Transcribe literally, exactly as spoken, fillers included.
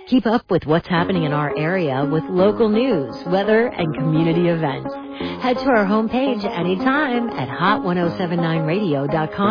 Keep up with what's happening in our area with local news, weather, and community events. Head to our homepage anytime at hot ten seventy-nine radio dot com.